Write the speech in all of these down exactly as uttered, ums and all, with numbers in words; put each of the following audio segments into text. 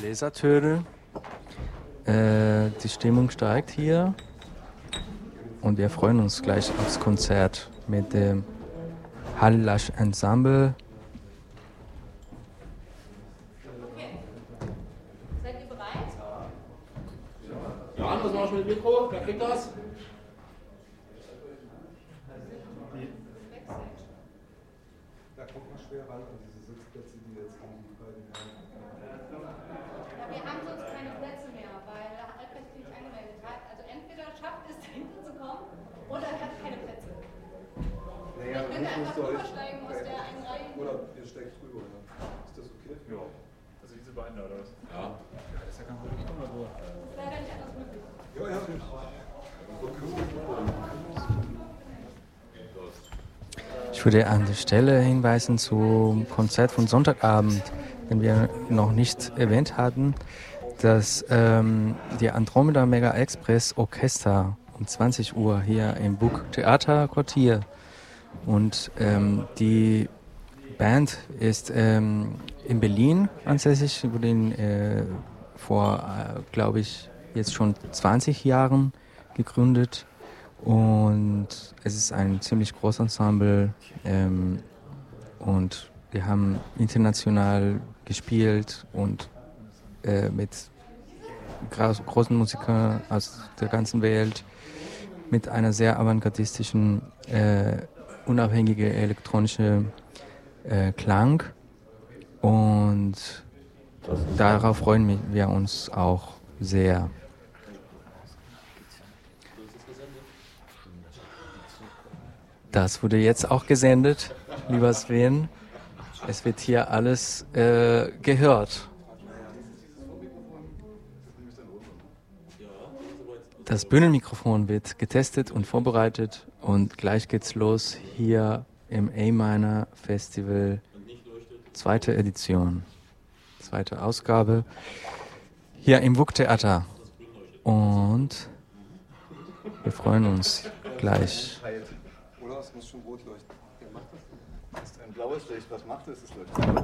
Bläsertöne. Äh, die Stimmung steigt hier und wir freuen uns gleich aufs Konzert mit dem Hallasch Ensemble. Seid ihr bereit? Ja, was machst du mit dem Mikro? Wer kriegt das? Da kommt man schwer ran an diese Sitzplätze, die jetzt gegen die beiden haben. Ja, wir haben sonst keine Plätze mehr, weil Albrecht sich nicht angemeldet hat. Also entweder schafft es, dahinter zu kommen, oder er hat keine Plätze. Naja, Ich könnte einfach rübersteigen aus der einen Reihe. Oder ihr steigt rüber. Ja. Ist das okay? Ja. Also diese beiden da, oder was? Ja. Das ist ja kein Problem. Das ist leider nicht anders möglich. Ja, ja. Ich würde an der Stelle hinweisen zum Konzert von Sonntagabend, den wir noch nicht erwähnt hatten, dass ähm, die Andromeda Mega Express Orchester um zwanzig Uhr hier im Burgtheater Quartier und ähm, die Band ist ähm, in Berlin ansässig, wurde in, äh, vor, äh, glaube ich, jetzt schon zwanzig Jahren gegründet. Und es ist ein ziemlich großes Ensemble ähm, und wir haben international gespielt und äh, mit gro- großen Musikern aus der ganzen Welt, mit einer sehr avantgardistischen, äh, unabhängigen elektronischen äh, Klang und darauf freuen wir uns auch sehr. Das wurde jetzt auch gesendet, lieber Sven. Es wird hier alles äh, gehört. Das Bühnenmikrofon wird getestet und vorbereitet und gleich geht's los hier im A-Minor Festival, zweite Edition, zweite Ausgabe, hier im Burgtheater. Und wir freuen uns gleich. Oder es muss schon rot leuchten. Wer macht das? Das ist ein blaues Licht. Was macht es? Es leuchtet.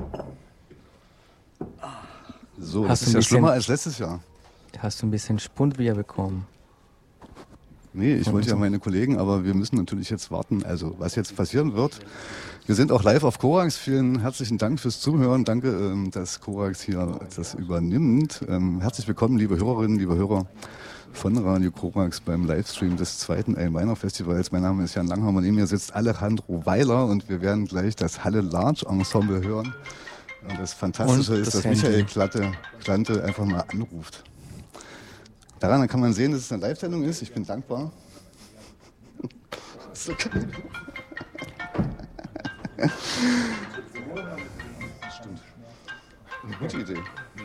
So, Hast das du ist ein ja bisschen- schlimmer als letztes Jahr. Hast du ein bisschen Spundbier bekommen? Nee, ich wollte ja meine Kollegen, aber wir müssen natürlich jetzt warten. Also, was jetzt passieren wird. Wir sind auch live auf Korax. Vielen herzlichen Dank fürs Zuhören. Danke, ähm, dass Korax hier das übernimmt. Ähm, Herzlich willkommen, liebe Hörerinnen, liebe Hörer von Radio Korax beim Livestream des zweiten A-Minor Festivals. Mein Name ist Jan Langhammer. Neben mir sitzt Alejandro Weiler und wir werden gleich das Halle Large Ensemble hören. Und das Fantastische Und ist, das dass Michael Handy. Klatte, Klante einfach mal anruft. Daran kann man sehen, dass es eine Live-Sendung ist. Ich bin dankbar. Ist okay. Stimmt. Eine gute Idee.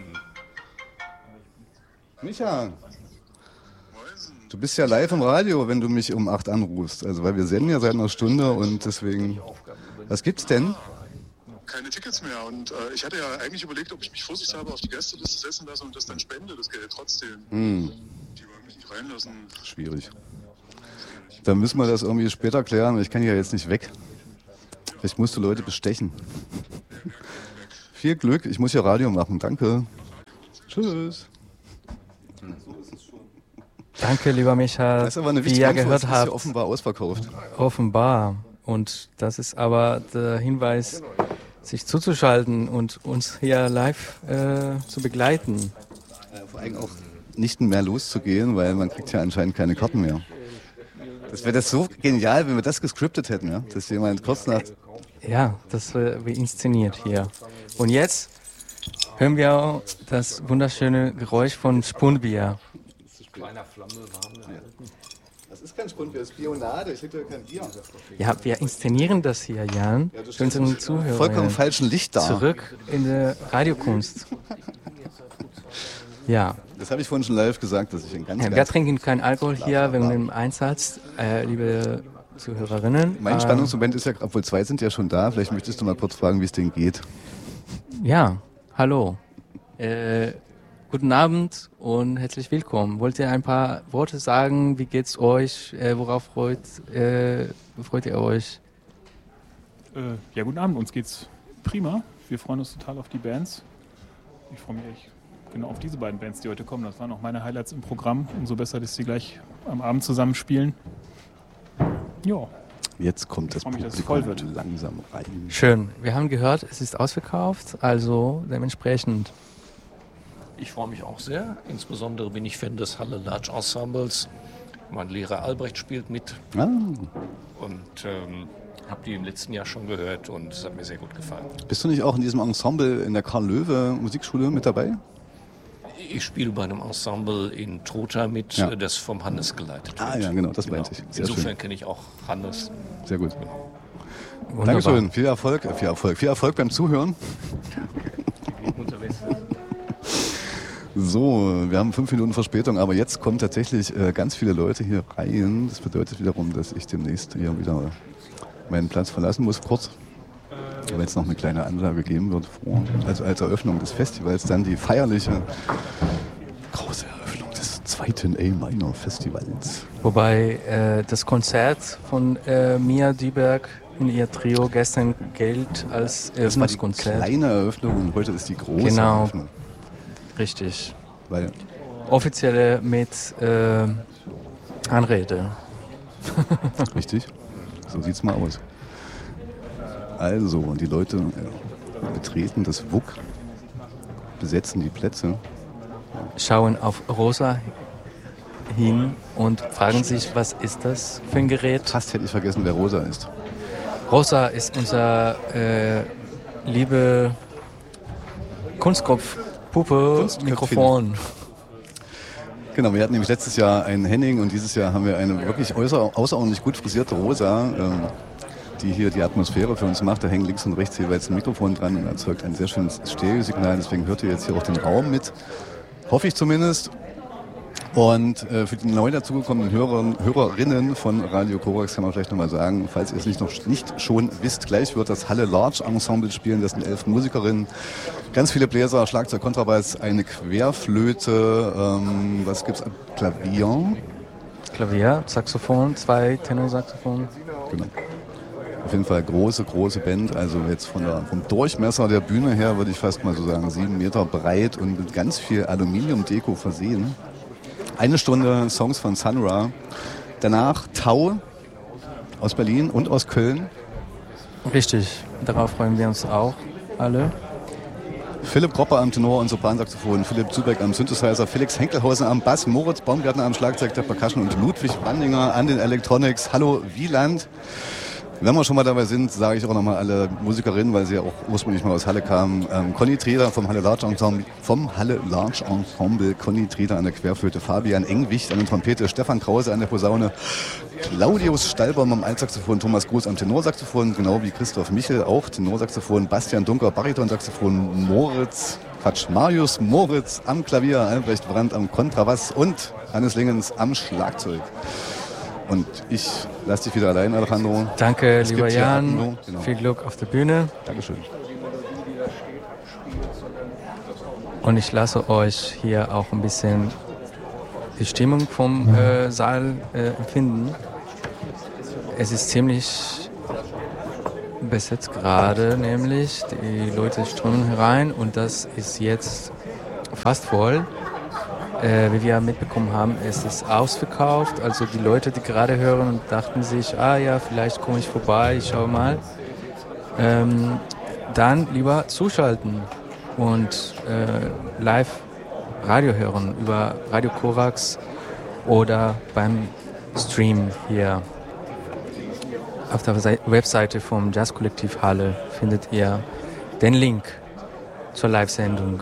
Micha, du bist ja live im Radio, wenn du mich um acht anrufst. Also, weil wir senden ja seit einer Stunde und deswegen. Was gibt's denn? Keine Tickets mehr und äh, ich hatte ja eigentlich überlegt, ob ich mich vorsichtshalber auf die Gästeliste setzen lasse und das dann spende, das Geld trotzdem. Hm, Die wollen mich nicht reinlassen. schwierig. Dann müssen wir das irgendwie später klären. Ich kann ja jetzt nicht weg. Vielleicht musst du Leute bestechen. Viel Glück. Ich muss ja Radio machen. Danke. Tschüss. Danke, lieber Micha, Das ist aber eine wie ihr wichtige Info. Es gehört ist ja habt. offenbar ausverkauft. Offenbar. Und das ist aber der Hinweis, sich zuzuschalten und uns hier live äh, zu begleiten. Äh, vor allem auch nicht mehr loszugehen, weil man kriegt ja anscheinend keine Karten mehr. Das wäre das so genial, wenn wir das gescriptet hätten, ja? Dass jemand kurz nach... Ja, das äh, wie inszeniert hier. Und jetzt hören wir das wunderschöne Geräusch von Spundbier. Das ist kein Spund, das ist Bionade. Ich hätte kein Bier. Ja, wir inszenieren das hier, Jan, Ja, du für unseren stehst Zuhörer. vollkommen falschen Licht da. Zurück in der Radiokunst. Ja, Das habe ich vorhin schon live gesagt, dass ich ein ganz, wir ganz... trinken keinen Alkohol hier wegen dem Einsatz, äh, liebe Zuhörerinnen. Mein Ähm, Spannungsmoment ist ja, obwohl zwei sind ja schon da, vielleicht möchtest du mal kurz fragen, wie es denen geht. Ja, hallo. Äh, guten Abend und herzlich willkommen. Wollt ihr ein paar Worte sagen? Wie geht's euch? Äh, worauf freut, äh, freut ihr euch? Äh, ja, guten Abend, uns geht's prima. Wir freuen uns total auf die Bands. Ich freue mich echt genau auf diese beiden Bands, die heute kommen. Das waren auch meine Highlights im Programm. Umso besser, dass sie gleich am Abend zusammenspielen. Ja. Jetzt kommt das Ich freue mich, dass es Publikum voll wird. langsam rein. Schön. Wir haben gehört, es ist ausverkauft, also dementsprechend. Ich freue mich auch sehr. Insbesondere bin ich Fan des Halle Large Ensembles. Mein Lehrer Albrecht spielt mit Ah, und ähm, habe die im letzten Jahr schon gehört und es hat mir sehr gut gefallen. bist du nicht auch in diesem Ensemble in der Karl-Löwe Musikschule mit dabei? Ich spiele bei einem Ensemble in Trotha mit, Ja. äh, das vom Hannes geleitet wird. Ah ja, genau, das meinte ich. Sehr Insofern schön. kenne ich auch Hannes. Sehr gut. Wunderbar. Dankeschön. Viel Erfolg, äh, viel Erfolg, viel Erfolg beim Zuhören. So, wir haben fünf Minuten Verspätung, aber jetzt kommen tatsächlich äh, ganz viele Leute hier rein. Das bedeutet wiederum, dass ich demnächst hier wieder meinen Platz verlassen muss, kurz. Weil es noch eine kleine Ansage geben wird, vor, also als Eröffnung des Festivals, dann die feierliche große Eröffnung des zweiten A-Minor Festivals. Wobei äh, das Konzert von äh, Mia Düberg und ihr Trio gestern gilt als Das war die Eröffnungskonzert. kleine Eröffnung und heute ist die große Genau. Eröffnung. Richtig. Weil Offizielle mit äh, Anrede. Richtig, so sieht's mal aus. Also, und die Leute äh, betreten das W U K, besetzen die Plätze. Schauen auf Rosa hin und fragen sich, was ist das für ein Gerät? Fast hätte ich vergessen, wer Rosa ist. Rosa ist unser äh, liebe Kunstkopf-Puppe Kunstköpfin. Mikrofon. Genau, wir hatten nämlich letztes Jahr einen Henning und dieses Jahr haben wir eine wirklich äußer, außerordentlich gut frisierte Rosa, ähm, die hier die Atmosphäre für uns macht. Da hängen links und rechts jeweils ein Mikrofon dran und erzeugt ein sehr schönes Stereosignal. Deswegen hört ihr jetzt hier auch den Raum mit. Hoffe ich zumindest. Und äh, für die neu dazugekommenen Hörer, Hörerinnen von Radio Korax kann man vielleicht nochmal sagen, falls ihr es nicht noch nicht schon wisst, gleich wird das Halle Large Ensemble spielen. Das sind elf Musikerinnen, ganz viele Bläser, Schlagzeug, Kontrabass, eine Querflöte, ähm, was gibt's? Klavier. Klavier, Saxophon, zwei Tenorsaxophon. Genau. Auf jeden Fall große, große Band. Also jetzt von der, vom Durchmesser der Bühne her würde ich fast mal so sagen, sieben Meter breit und mit ganz viel Aluminiumdeko versehen. Eine Stunde Songs von Sun Ra. Danach Tau aus Berlin und aus Köln. Richtig, darauf freuen wir uns auch alle. Philipp Kropper am Tenor und Sopransaxophon, Philipp Zubeck am Synthesizer, Felix Henkelhausen am Bass, Moritz Baumgärtner am Schlagzeug der Percussion und Ludwig Wandinger an den Electronics. Hallo Wieland. Wenn wir schon mal dabei sind, sage ich auch nochmal alle Musikerinnen, weil sie ja auch ursprünglich mal aus Halle kamen. Ähm, Conny Treder vom Halle Large Ensemble, vom Halle Large Ensemble, Conny Treder an der Querflöte, Fabian Engwicht an der Trompete, Stefan Krause an der Posaune, Claudius Stalbaum am Altsaxophon, Thomas Gruß am Tenorsaxophon, genau wie Christoph Michel auch Tenorsaxophon, Bastian Dunker Baritonsaxophon, Moritz, Quatsch, Marius Moritz am Klavier, Albrecht Brandt am Kontrabass und Hannes Lingens am Schlagzeug. Und ich lasse dich wieder allein, Alejandro. Danke, Es lieber gibt hier Jan. Atmo, genau. Viel Glück auf der Bühne. Dankeschön. Und ich lasse euch hier auch ein bisschen die Stimmung vom äh, Saal äh, empfinden. Es ist ziemlich besetzt gerade, nämlich die Leute strömen herein und das ist jetzt fast voll. Äh, wie wir mitbekommen haben, es ist ausverkauft. Also die Leute, die gerade hören und dachten sich, ah ja, vielleicht komme ich vorbei, ich schaue mal. Ähm, dann lieber zuschalten und äh, live Radio hören über Radio Korax oder beim Stream hier. Auf der Webseite vom Jazzkollektiv Halle findet ihr den Link zur Live-Sendung.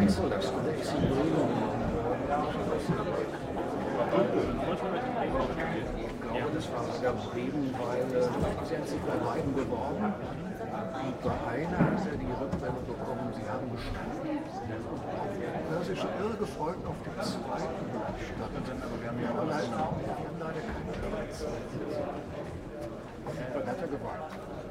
Wechsel das zunächst in Bremen. Ich glaube, das war sogar Bremen, weil äh, sie haben sich bei beiden beworben. Und bei einer hat er die Rückmeldung bekommen, sie haben bestanden. Da ist schon irre gefreut auf den zweiten Stadt. Aber wir haben ja leider, wir haben leider keine Platz. Dann hat er geweint.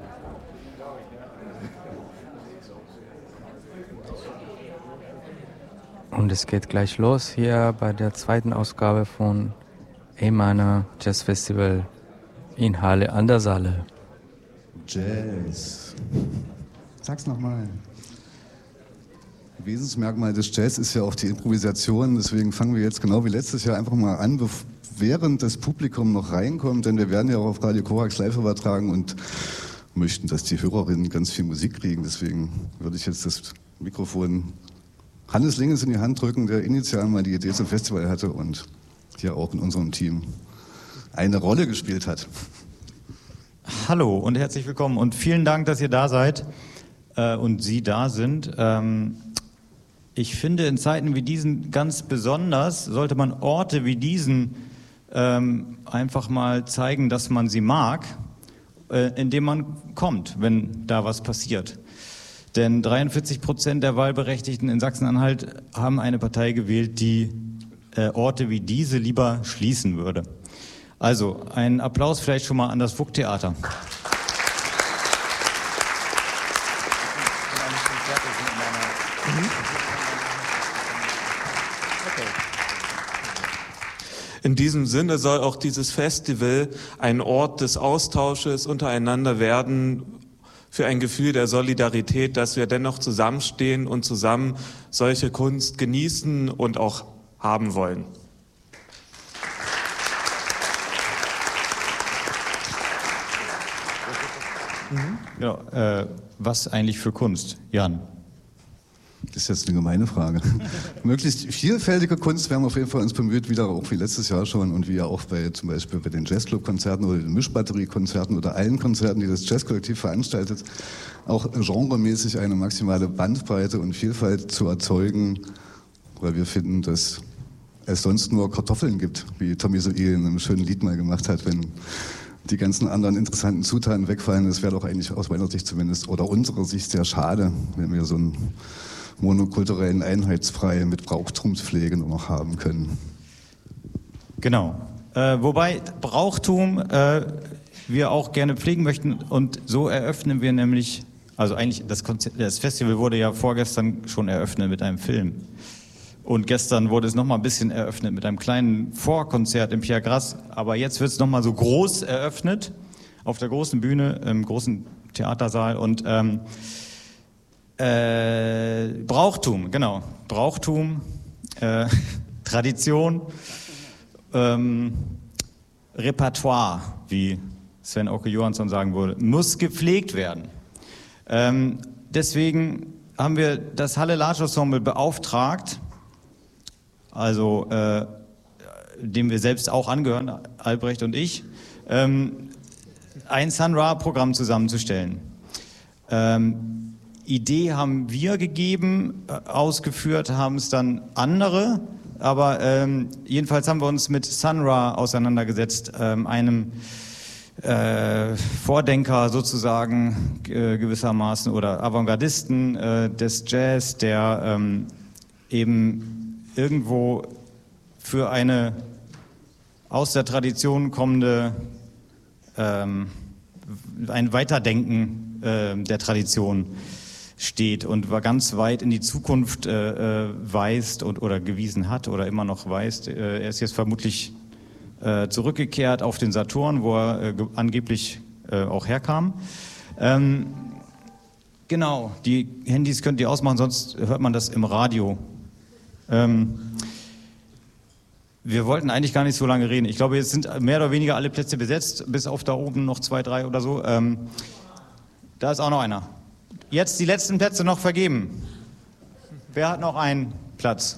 Und es geht gleich los hier bei der zweiten Ausgabe von E-Mana Jazz Festival in Halle an der Saale. Jazz. Sag's nochmal. Wesensmerkmal des Jazz ist ja auch die Improvisation, deswegen fangen wir jetzt genau wie letztes Jahr einfach mal an, während das Publikum noch reinkommt, denn wir werden ja auch auf Radio Korax live übertragen und möchten, dass die Hörerinnen ganz viel Musik kriegen, deswegen würde ich jetzt das Mikrofon Hannes Lingens in die Hand drücken, der initial mal die Idee zum Festival hatte und hier auch in unserem Team eine Rolle gespielt hat. Hallo und herzlich willkommen und vielen Dank, dass ihr da seid äh, und Sie da sind. Ähm, ich finde, in Zeiten wie diesen ganz besonders sollte man Orte wie diesen ähm, einfach mal zeigen, dass man sie mag, äh, indem man kommt, wenn da was passiert. Denn dreiundvierzig Prozent der Wahlberechtigten in Sachsen-Anhalt haben eine Partei gewählt, die äh, Orte wie diese lieber schließen würde. Also, ein Applaus vielleicht schon mal an das Fuchtheater. In diesem Sinne soll auch dieses Festival ein Ort des Austausches untereinander werden, für ein Gefühl der Solidarität, dass wir dennoch zusammenstehen und zusammen solche Kunst genießen und auch haben wollen. Mhm. Ja, äh, was eigentlich für Kunst, Jan? Das ist jetzt eine gemeine Frage. Möglichst vielfältige Kunst, wir haben auf jeden Fall uns bemüht, wieder auch wie letztes Jahr schon und wie ja auch bei zum Beispiel bei den Jazzclub-Konzerten oder den Mischbatterie-Konzerten oder allen Konzerten, die das Jazzkollektiv veranstaltet, auch genremäßig eine maximale Bandbreite und Vielfalt zu erzeugen, weil wir finden, dass es sonst nur Kartoffeln gibt, wie Tommy Soil in einem schönen Lied mal gemacht hat, wenn die ganzen anderen interessanten Zutaten wegfallen. Das wäre doch eigentlich aus meiner Sicht zumindest oder unserer Sicht sehr schade, wenn wir so ein monokulturellen Einheitsbrei mit Brauchtumspflege nur noch haben können. Genau. Äh, wobei Brauchtum äh, wir auch gerne pflegen möchten und so eröffnen wir nämlich, also eigentlich das, Konzert, das Festival wurde ja vorgestern schon eröffnet mit einem Film und gestern wurde es nochmal ein bisschen eröffnet mit einem kleinen Vorkonzert im Pierre Grasse, aber jetzt wird es nochmal so groß eröffnet auf der großen Bühne im großen Theatersaal und ähm, Äh, Brauchtum, genau. Brauchtum, äh, Tradition, ähm, Repertoire, wie Sven Åke Johansson sagen würde, muss gepflegt werden. Ähm, deswegen haben wir das Halle Large Ensemble beauftragt, also äh, dem wir selbst auch angehören, Albrecht und ich, ähm, ein Sun Ra-Programm zusammenzustellen. Ähm, Idee haben wir gegeben, ausgeführt haben es dann andere, aber ähm, jedenfalls haben wir uns mit Sun Ra auseinandergesetzt, ähm, einem äh, Vordenker sozusagen äh, gewissermaßen oder Avantgardisten äh, des Jazz, der ähm, eben irgendwo für eine aus der Tradition kommende ähm, ein Weiterdenken äh, der Tradition steht und war ganz weit in die Zukunft äh, weist und oder gewiesen hat oder immer noch weist. Äh, er ist jetzt vermutlich äh, zurückgekehrt auf den Saturn, wo er äh, angeblich äh, auch herkam. Ähm, genau, die Handys könnt ihr ausmachen, sonst hört man das im Radio. Ähm, wir wollten eigentlich gar nicht so lange reden. Ich glaube, jetzt sind mehr oder weniger alle Plätze besetzt, bis auf da oben noch zwei, drei oder so. Ähm, da ist auch noch einer. Jetzt die letzten Plätze noch vergeben. Wer hat noch einen Platz?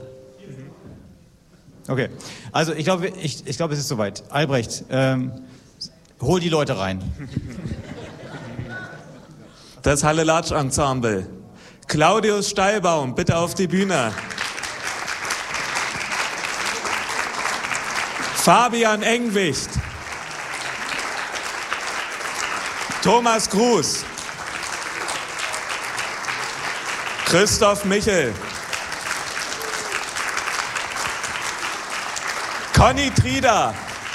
Okay, also ich glaube, ich, ich glaube, es ist soweit. Albrecht, ähm, hol die Leute rein. Das Halle Large Ensemble Claudius Steilbaum, bitte auf die Bühne. Fabian Engwicht. Thomas Gruß. Christoph Michel. Conny Trieder.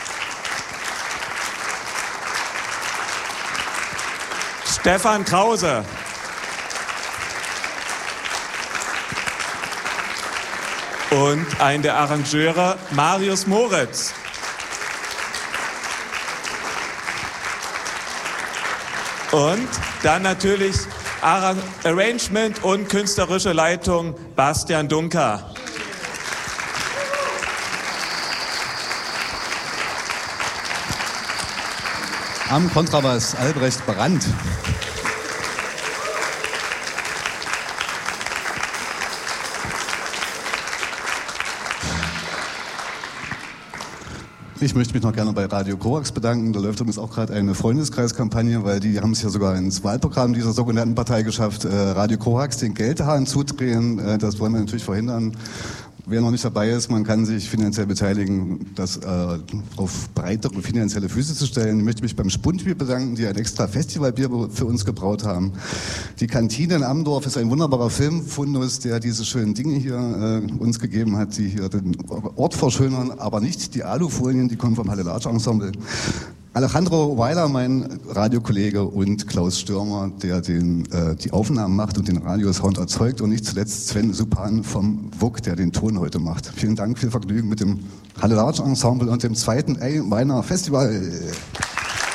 Stefan Krause. Und ein der Arrangeure, Marius Moritz. Und dann natürlich Arrangement und künstlerische Leitung Bastian Dunker. Am Kontrabass Albrecht Brandt. Ich möchte mich noch gerne bei Radio Korax bedanken. Da läuft übrigens auch gerade eine Freundeskreiskampagne, weil die haben es ja sogar ins Wahlprogramm dieser sogenannten Partei geschafft, äh, Radio Korax den Geldhahn zudrehen. Äh, das wollen wir natürlich verhindern. Wer noch nicht dabei ist, man kann sich finanziell beteiligen, das äh, auf breitere finanzielle Füße zu stellen. Ich möchte mich beim Spundbier bedanken, die ein extra Festivalbier für uns gebraut haben. Die Kantine in Amdorf ist ein wunderbarer Filmfundus, der diese schönen Dinge hier äh, uns gegeben hat, die hier den Ort verschönern, aber nicht die Alufolien, die kommen vom Halle Large Ensemble. Alejandro Weiler, mein Radiokollege, und Klaus Stürmer, der den, äh, die Aufnahmen macht und den Radiosound erzeugt, und nicht zuletzt Sven Supan vom W U K, der den Ton heute macht. Vielen Dank, viel Vergnügen mit dem Halle Large Ensemble und dem zweiten A Weiner Festival.